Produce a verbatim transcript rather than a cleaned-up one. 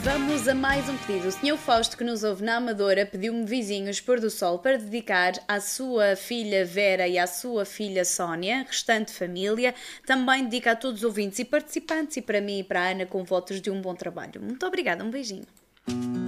Vamos a mais um pedido. O senhor Fausto, que nos ouve na Amadora, pediu-me Vizinhos Pôr do Sol para dedicar à sua filha Vera e à sua filha Sónia, restante família. Também dedica a todos os ouvintes e participantes e para mim e para a Ana com votos de um bom trabalho. Muito obrigada, um beijinho.